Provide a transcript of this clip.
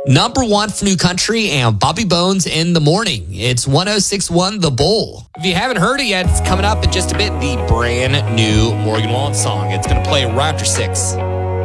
Number one for New Country and Bobby Bones in the morning. It's 106.1 The Bull. If you haven't heard it yet, it's coming up in just a bit. The brand new Morgan Wallen song. It's going to play right after 6.